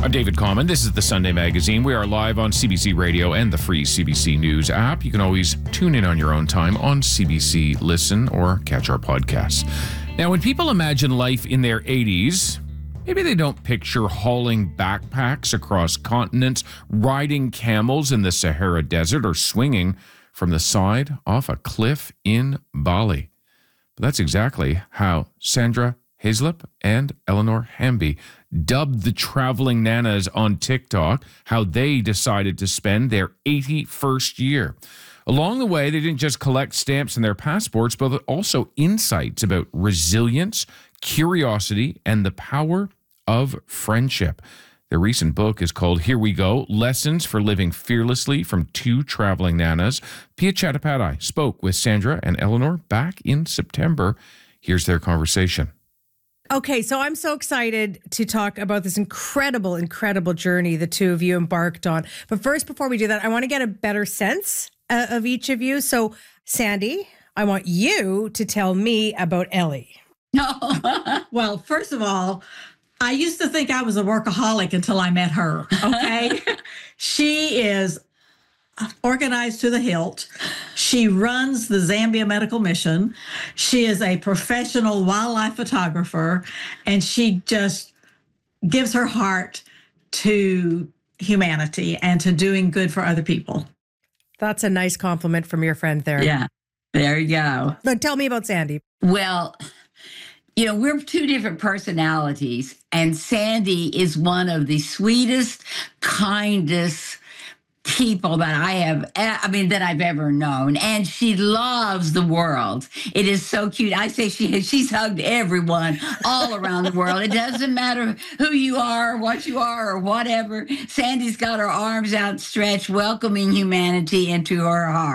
I'm David Common. This is the Sunday Magazine. We are live on CBC Radio and the free CBC News app. You can always tune in on your own time on CBC Listen or catch our podcasts. Now, when people imagine life in their 80s, maybe they don't picture hauling backpacks across continents, riding camels in the Sahara Desert, or swinging from the side off a cliff in Bali. But that's exactly how Sandra Hazlip and Eleanor Hamby dubbed the traveling nanas on TikTok, how they decided to spend their 81st year. Along the way, they didn't just collect stamps in their passports, but also insights about resilience, curiosity, and the power of friendship. Their recent book is called Here We Go, Lessons for Living Fearlessly from Two Traveling Nanas. Pia Chattopadhyay spoke with Sandra and Eleanor back in September. Here's their conversation. Okay, so I'm so excited to talk about this incredible, incredible journey the two of you embarked on. But first, before we do that, I want to get a better sense of each of you. So, Sandy, I want you to tell me about Ellie. Well, first of all, I used to think I was a workaholic until I met her, okay? She is organized to the hilt. She runs the Zambia Medical Mission. She is a professional wildlife photographer, and she just gives her heart to humanity and to doing good for other people. That's a nice compliment from your friend there. Yeah, there you go. But tell me about Sandy. Well, you know, we're two different personalities, and Sandy is one of the sweetest, kindest people that that I've ever known. And she loves the world. It is so cute. I say she's hugged everyone all around the world. It doesn't matter who you are, what you are, or whatever. Sandy's got her arms outstretched, welcoming humanity into her heart.